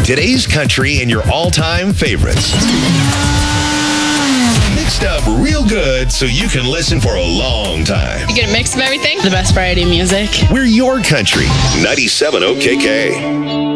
Today's country and your all-time favorites. Mixed up real good so you can listen for a long time. You get a mix of everything? The best variety of music. We're your country. 97 OKK.